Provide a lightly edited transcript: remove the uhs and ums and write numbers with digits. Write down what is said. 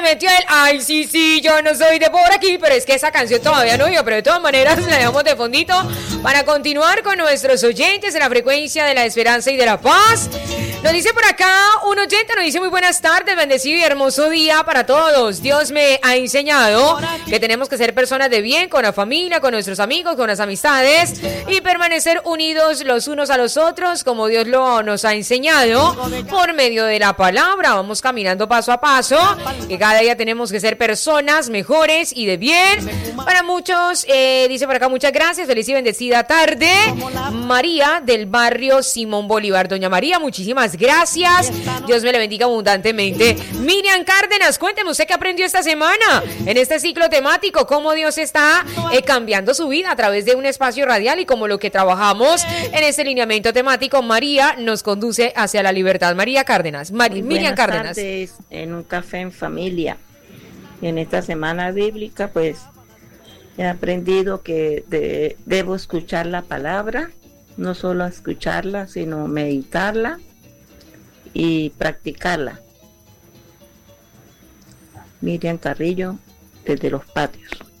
metió el ay, sí, sí, yo no soy de por aquí, pero es que esa canción todavía no iba, pero de todas maneras la dejamos de fondito para continuar con nuestros oyentes en la frecuencia de la esperanza y de la paz. Nos dice por acá un oyente, nos dice muy buenas tardes, bendecido y hermoso día para todos. Dios me ha enseñado que tenemos que ser personas de bien con la familia, con nuestros amigos, con las amistades y permanecer unidos los unos a los otros como Dios nos ha enseñado por medio de la palabra. Vamos caminando paso a paso, que cada día tenemos que ser personas mejores y de bien. Para muchos, dice por acá, muchas gracias, feliz y bendecida tarde. María del barrio Simón Bolívar. Doña María, muchísimas gracias. Dios me le bendiga abundantemente. Miriam Cárdenas, cuénteme usted qué aprendió esta semana en este ciclo temático, cómo Dios está cambiando su vida a través de un espacio radial y como lo que trabajamos en este lineamiento temático. María nos conduce hacia la libertad. María Cárdenas, Miriam Cárdenas. Tardes en un café en familia. En esta semana bíblica, pues he aprendido que debo escuchar la palabra, no solo escucharla, sino meditarla y practicarla. Miriam Carrillo, desde Los Patios.